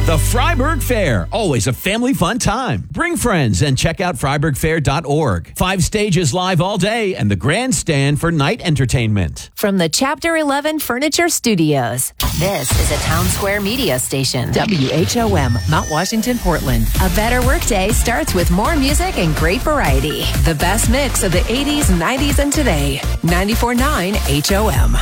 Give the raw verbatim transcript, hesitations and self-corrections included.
The Freiburg Fair, always a family fun time. Bring friends and check out freiburg fair dot org. Five stages live all day and the grandstand for night entertainment. From the Chapter eleven Furniture Studios, this is a Town Square media station. W H O M, Mount Washington, Portland. A better workday starts with more music and great variety. The best mix of the eighties, nineties, and today. ninety-four point nine H O M.